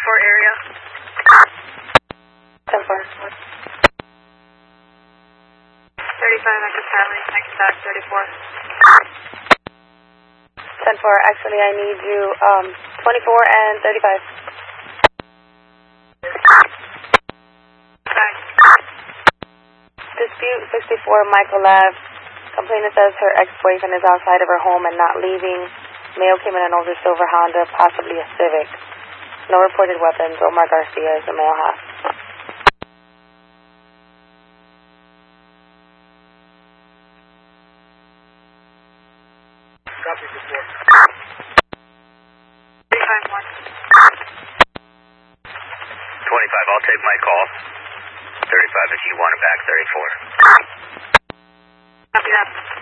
area. 10-4. 35, Echo Charlie, next back, 34. 10-4, actually I need you 24 and 35. Thanks. Dispute 64, Michael Lab. Complainant says her ex-boyfriend is outside of her home and not leaving. Male came in an older silver Honda, possibly a Civic. No reported weapons. Omar Garcia is the male half. Copy report. 35-1. 25, I'll take my call. 35 if you want it back, 34. Copy that.